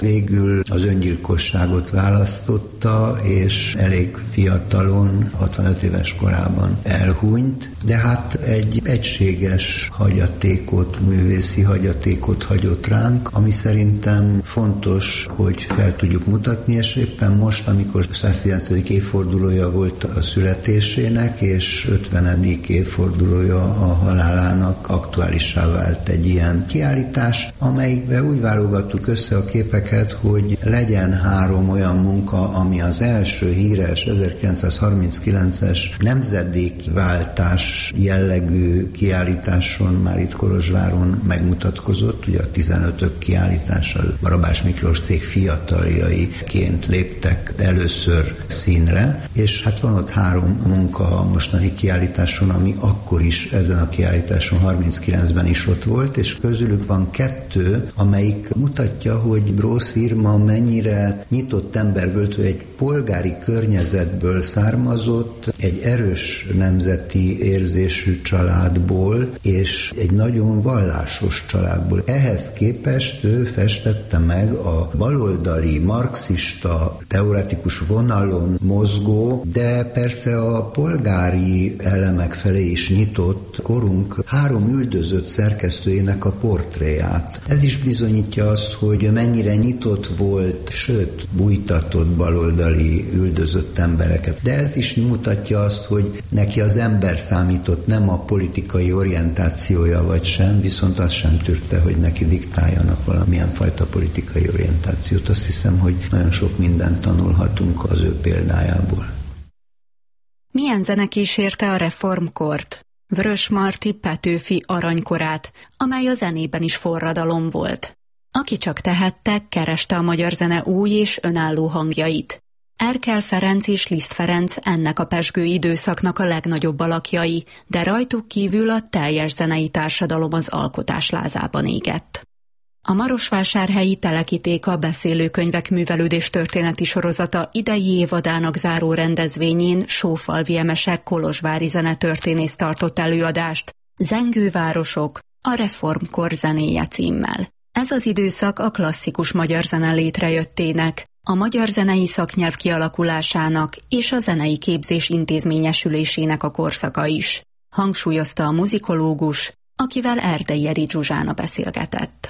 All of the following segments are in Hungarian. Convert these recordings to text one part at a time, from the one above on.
végül az öngyilkosságot választotta, és elég fiatalon, 65 éves korában elhunyt, de hát egy egységes hagyatékot, művészi hagyatékot hagyott ránk, ami szerintem fontos, hogy fel tudjuk mutatni, és éppen most, amikor 109. évfordulója volt a születésének, és 50. évfordulója a halálának, aktuálissá vált egy ilyen kiállítás, amelyikben úgy válogattuk össze a képeket, hogy legyen 3 olyan munka, ami az első híres 1939-es nemzedékváltás jellegű kiállításon már itt Kolozsváron megmutatkozott, ugye a 15-ök kiállítása, Barabás Miklós cég fiataljaiként léptek először színre, és hát van ott 3 munka a mostani kiállításon, ami akkor is ezen a kiállításon 39-ben is ott volt, és közülük van 2, amelyik mutatja, hogy Brósz Irma mennyire nyitott ember volt, hogy egy polgári környezetből származott, egy erős nemzeti érzésű családból, és egy nagyon vallásos családból. Ehhez képest ő festette meg a baloldali, marxista, teoretikus vonalon mozgó, de persze a polgári elemek felé is nyitott korunk 3 üldözött szerkesztőjének a portréját. Ez is bizonyítja azt, hogy mennyire nyitott volt, sőt, bújtatott baloldali üldözött embereket. De ez is mutatja azt, hogy neki az ember számított, nem a politikai orientációja vagy sem, viszont azt sem tűrte, hogy neki diktáljanak valamilyen fajta politikai orientációt. Azt hiszem, hogy nagyon sok mindent tanulhatunk az ő példájából. Milyen zene kísérte a reformkort? Vörös Marti Petőfi aranykorát, amely a zenében is forradalom volt. Aki csak tehette, kereste a magyar zene új és önálló hangjait. Erkel Ferenc és Liszt Ferenc ennek a pezsgő időszaknak a legnagyobb alakjai, de rajtuk kívül a teljes zenei társadalom az alkotás lázában égett. A Marosvásárhelyi Telekitéka beszélőkönyvek művelődés történeti sorozata idei évadának záró rendezvényén Sófalvi Emesek kolozsvári zenetörténész tartott előadást, Zengővárosok, a reformkor zenéje címmel. Ez az időszak a klasszikus magyar zene létrejöttének, a magyar zenei szaknyelv kialakulásának és a zenei képzés intézményesülésének a korszaka is, hangsúlyozta a muzikológus, akivel Erdei Edi Zsuzsána beszélgetett.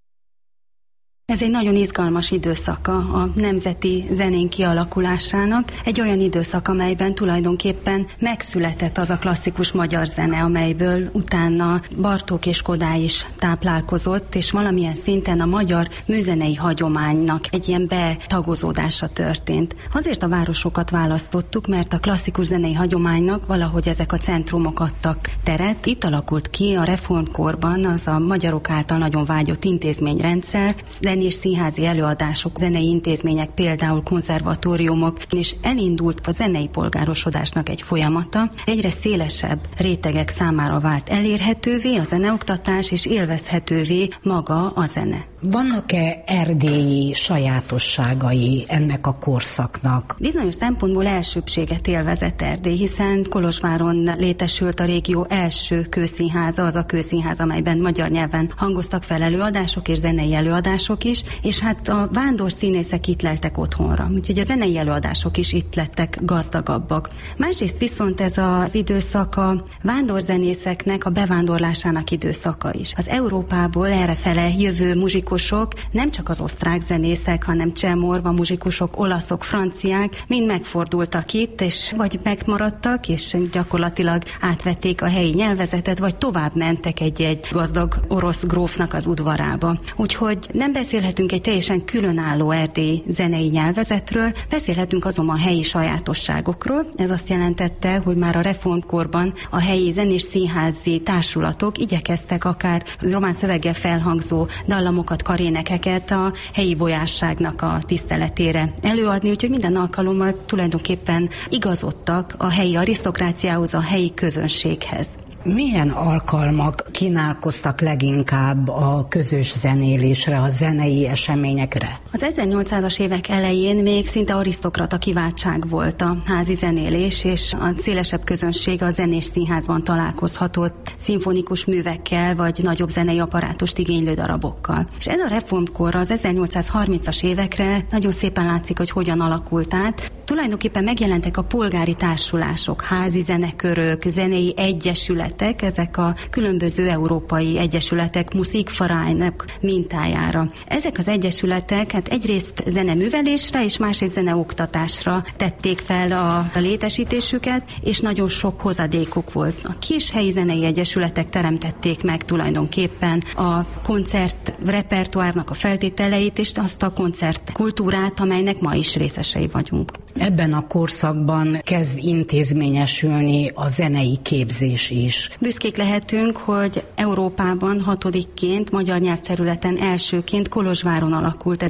Ez egy nagyon izgalmas időszaka a nemzeti zenén kialakulásának, egy olyan időszak, amelyben tulajdonképpen megszületett az a klasszikus magyar zene, amelyből utána Bartók és Kodály is táplálkozott, és valamilyen szinten a magyar műzenei hagyománynak egy ilyen betagozódása történt. Azért a városokat választottuk, mert a klasszikus zenei hagyománynak valahogy ezek a centrumok adtak teret. Itt alakult ki a reformkorban az a magyarok által nagyon vágyott intézményrendszer, és színházi előadások, zenei intézmények, például konzervatóriumok, és elindult a zenei polgárosodásnak egy folyamata. Egyre szélesebb rétegek számára vált elérhetővé a zeneoktatás, és élvezhetővé maga a zene. Vannak-e erdélyi sajátosságai ennek a korszaknak? Bizonyos szempontból elsőbbséget élvezett Erdély, hiszen Kolozsváron létesült a régió első kőszínháza, az a kőszínház, amelyben magyar nyelven hangoztak fel előadások és zenei előadások is, és hát a vándor színészek itt leltek otthonra, úgyhogy a zenei előadások is itt lettek gazdagabbak. Másrészt viszont ez az időszak a vándorzenészeknek a bevándorlásának időszaka is. Az Európából errefele jövő muzsikusok, nem csak az osztrák zenészek, hanem cseh-morva muzsikusok, olaszok, franciák, mind megfordultak itt, és vagy megmaradtak, és gyakorlatilag átvették a helyi nyelvezetet, vagy tovább mentek egy gazdag orosz grófnak az udvarába. Úgyhogy nem beszélhetünk egy teljesen különálló erdélyi zenei nyelvezetről, beszélhetünk azonban helyi sajátosságokról. Ez azt jelentette, hogy már a reformkorban a helyi zenés színházi társulatok igyekeztek akár román szöveggel felhangzó dallamokat, karénekeket a helyi bolyásságnak a tiszteletére előadni, úgyhogy minden alkalommal tulajdonképpen igazodtak a helyi arisztokráciához, a helyi közönséghez. Milyen alkalmak kínálkoztak leginkább a közös zenélésre, a zenei eseményekre? Az 1800-as évek elején még szinte arisztokrata kiváltság volt a házi zenélés, és a szélesebb közönség a zenés színházban találkozhatott szimfonikus művekkel, vagy nagyobb zenei apparátust igénylő darabokkal. És ez a reformkor az 1830-as évekre nagyon szépen látszik, hogy hogyan alakult át. Tulajdonképpen megjelentek a polgári társulások, házi zenekörök, zenei egyesületek, ezek a különböző európai egyesületek Musikvereinek mintájára. Ezek az egyesületek egyrészt zeneművelésre és másrészt zeneoktatásra tették fel a létesítésüket, és nagyon sok hozadékuk volt. A kis helyi zenei egyesületek teremtették meg tulajdonképpen a koncert repertoárnak a feltételeit, és azt a koncert kultúrát, amelynek ma is részesei vagyunk. Ebben a korszakban kezd intézményesülni a zenei képzés is. Büszkék lehetünk, hogy Európában 6-ként, magyar nyelvterületen elsőként Kolozsváron alakult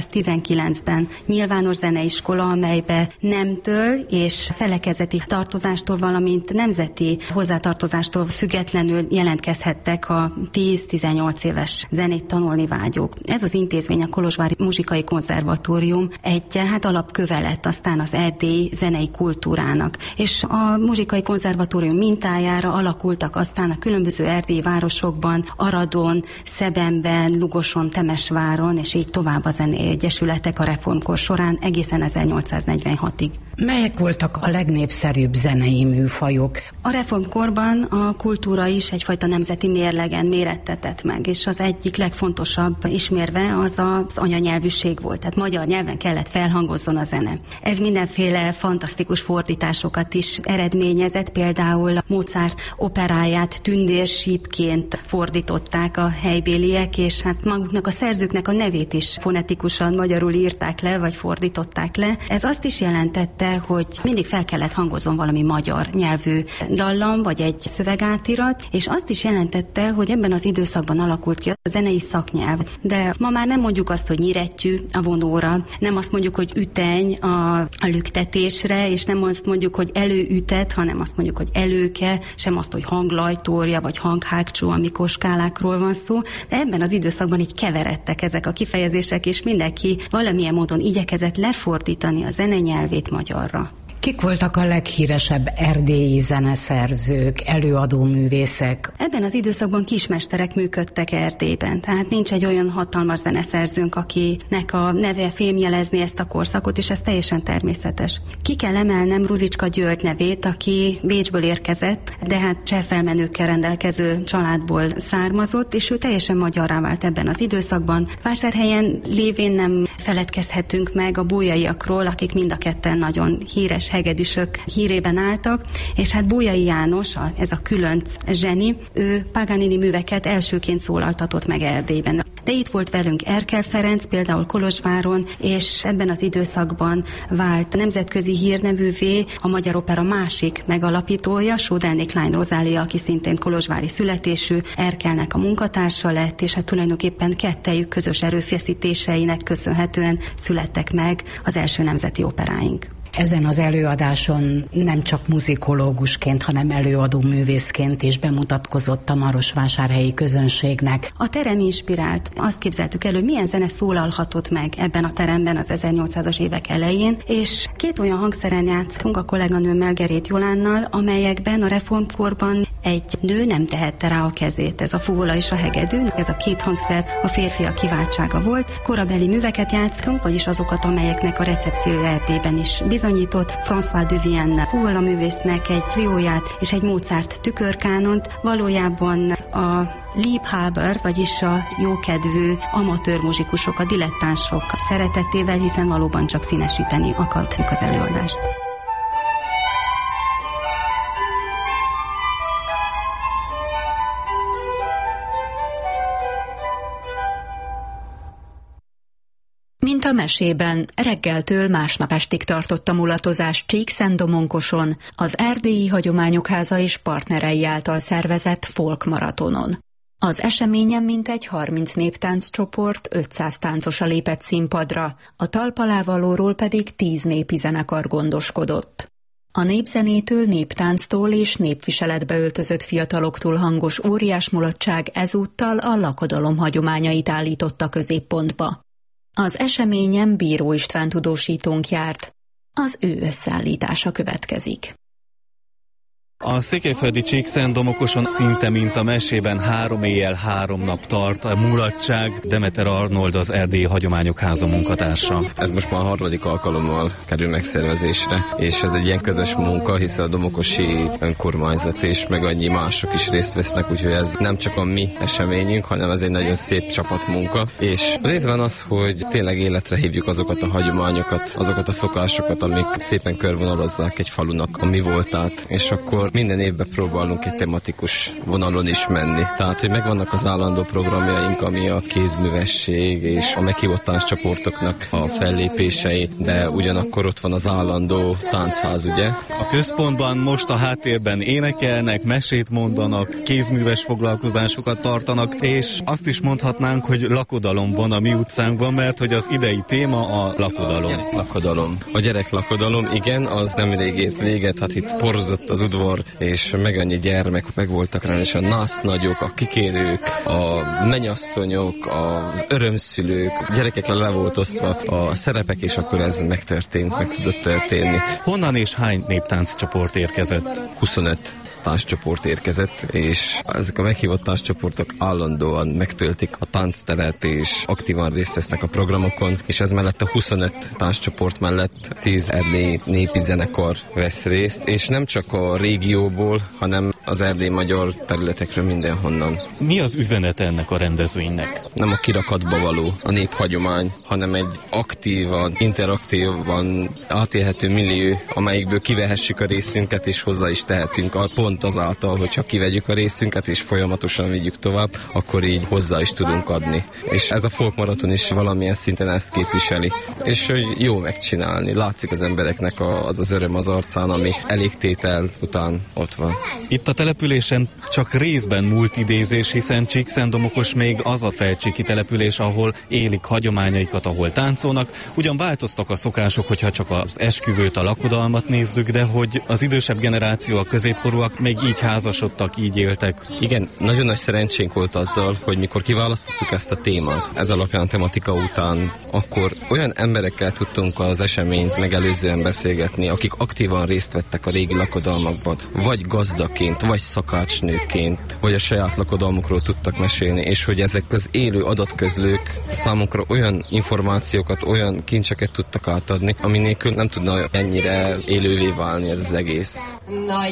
1819-ben nyilvános zeneiskola, amelybe nemtől és felekezeti tartozástól, valamint nemzeti hozzátartozástól függetlenül jelentkezhettek a 10-18 éves zenét tanulni vágyók. Ez az intézmény, a Kolozsvári Muzsikai Konzervatórium egy alapköve lett aztán az erdélyi zenei kultúrának. És a Muzsikai Konzervatórium mintájára alakultak aztán a különböző erdélyi városokban, Aradon, Szebenben, Lugoson, Temesváron, és így tovább a zenei egyesületek a reformkor során egészen 1846-ig. Melyek voltak a legnépszerűbb zenei műfajok? A reformkorban a kultúra is egyfajta nemzeti mérlegen mérettetett meg, és az egyik legfontosabb ismérve az az anyanyelvűség volt. Tehát magyar nyelven kellett felhangozzon a zene. Ez mindenféle fantasztikus fordításokat is eredményezett, például Mozart operáját tündérsípként fordították a helybéliek, és hát maguknak a szerzőknek a nevét is fonetikusan magyarul írták le, vagy fordították le. Ez azt is jelentette, hogy mindig fel kellett hangozzon valami magyar nyelvű dallam, vagy egy szövegátirat, és azt is jelentette, hogy ebben az időszakban alakult ki a zenei szaknyelv. De ma már nem mondjuk azt, hogy nyirettyű a vonóra, nem azt mondjuk, hogy üteny a lüktetésre, és nem azt mondjuk, hogy előütet, hanem azt mondjuk, hogy előke, sem azt, hogy hanglajtórja, vagy hanghágcsó, amikor skálákról van szó. De ebben az időszakban így keveredtek ezek a kifejezések, és mindenki valamilyen módon igyekezett lefordítani a zenenyelvét magyarra. Kik voltak a leghíresebb erdélyi zeneszerzők, előadó művészek? Ebben az időszakban kismesterek működtek Erdélyben, tehát nincs egy olyan hatalmas zeneszerzőnk, akinek a neve fémjelezni ezt a korszakot, és ez teljesen természetes. Ki kell emelnem Ruzicska György nevét, aki Bécsből érkezett, de hát cseh felmenőkkel rendelkező családból származott, és ő teljesen magyarrá vált ebben az időszakban. Vásárhelyen lévén nem feledkezhetünk meg a Bolyaiakról, akik mind a ketten nagyon híres hegedűsök hírében álltak, és hát Bolyai János, ez a különc zseni, ő Paganini műveket elsőként szólaltatott meg Erdélyben. De itt volt velünk Erkel Ferenc, például Kolozsváron, és ebben az időszakban vált nemzetközi hírnevűvé a magyar opera másik megalapítója, Sódelnék Lány Rozália, aki szintén kolozsvári születésű, Erkelnek a munkatársa lett, és hát tulajdonképpen kettejük közös erőfeszítéseinek köszönhetően születtek meg az első nemzeti operáink. Ezen az előadáson nem csak muzikológusként, hanem előadó művészként is bemutatkozott a marosvásárhelyi közönségnek. A terem inspirált. Azt képzeltük elő, milyen zene szólalhatott meg ebben a teremben az 1800-as évek elején, és két olyan hangszeren játszunk a kolléganőmmel, Gerét Jolánnal, amelyekben a reformkorban egy nő nem tehette rá a kezét. Ez a fuvola és a hegedű, ez a két hangszer a férfiak kiváltsága volt. Korabeli műveket játszunk, vagyis azokat, amelyeknek a recepciója Erdélyben is bizonyított. François Duvienne fuvola művésznek egy trióját és egy Mozart tükörkánont. Valójában a Liebhaber, vagyis a jókedvű amatőr muzsikusok, a dilettánsok szeretetével, hiszen valóban csak színesíteni akartuk az előadást. Mint a mesében, reggeltől másnap estig tartott a mulatozás Csíkszentdommonkoson, az Erdélyi Hagyományok Háza és partnerei által szervezett folk maratonon. Az eseményen mintegy 30 néptánccsoport 500 táncosa lépett színpadra, a talpalávalóról pedig 10 népi zenekar gondoskodott. A népzenétől, néptánctól és népviseletbe öltözött fiataloktól hangos óriásmulatság ezúttal a lakodalom hagyományait állította középpontba. Az eseményen Bíró István tudósítónk járt. Az ő összeállítása következik. A székelyföldi Csíkszentdomokoson szinte mint a mesében 3 éjjel 3 nap tart a mulatság. Demeter Arnold, az Erdélyi Hagyományok Háza munkatársa. Ez most már a 3. alkalommal kerül megszervezésre, és ez egy ilyen közös munka, hiszen a domokosi önkormányzat és meg annyi mások is részt vesznek, úgyhogy ez nem csak a mi eseményünk, hanem ez egy nagyon szép csapatmunka. És részben az, hogy tényleg életre hívjuk azokat a hagyományokat, azokat a szokásokat, amik szépen körvonalazzák egy falunak a mi voltát, és akkor minden évben próbálunk egy tematikus vonalon is menni. Tehát, hogy megvannak az állandó programjaink, ami a kézművesség és a meghívott tánccsoportoknak a fellépései, de ugyanakkor ott van az állandó táncház, ugye? A központban most a háttérben énekelnek, mesét mondanak, kézműves foglalkozásokat tartanak, és azt is mondhatnánk, hogy lakodalom van a mi utcánkban, mert hogy az idei téma a lakodalom. Lakodalom. A gyereklakodalom, igen, az nemrég ért véget, hát itt porzott az udvar, és meg annyi gyermek meg voltak rá, és a násznagyok, a kikérők, a mennyasszonyok, az örömszülők, gyerekekre le volt osztva a szerepek, és akkor ez megtörtént, meg tudott történni. Honnan és hány néptánccsoport érkezett? 25 tánccsoport érkezett, és ezek a meghívott tánccsoportok állandóan megtöltik a táncteret, és aktívan részt vesznek a programokon, és ez mellett a 25 tánccsoport mellett 10 erdélyi népi zenekar vesz részt, és nem csak a régióból, hanem az erdély-magyar területekről mindenhonnan. Mi az üzenete ennek a rendezvénynek? Nem a kirakatba való a néphagyomány, hanem egy aktívan, interaktívan átélhető millió, amelyikből kivehessük a részünket, és hozzá is tehetünk. Pont azáltal, hogyha kivegyük a részünket, és folyamatosan vigyük tovább, akkor így hozzá is tudunk adni. És ez a folkmaraton is valamilyen szinten ezt képviseli. És hogy jó megcsinálni. Látszik az embereknek az öröm az arcán, ami elégtétel után ott van. Itt a településen csak részben múlt idézés, hiszen Csíkszentdomokos még az a felcsíki település, ahol élik hagyományaikat, ahol táncolnak. Ugyan változtak a szokások, hogyha csak az esküvőt, a lakodalmat nézzük, de hogy az idősebb generáció, a középkorúak még így házasodtak, így éltek. Igen, nagyon nagy szerencsénk volt azzal, hogy mikor kiválasztottuk ezt a témát, ez alapján tematika után, akkor olyan emberekkel tudtunk az eseményt megelőzően beszélgetni, akik aktívan részt vettek a régi lakodalmakban, vagy gazdaként, vagy szakácsnőként, vagy a saját lakodalmukról tudtak mesélni, és hogy ezek az élő adatközlők számunkra olyan információkat, olyan kincseket tudtak átadni, ami nélkül nem tudna ennyire élővé válni ez az egész.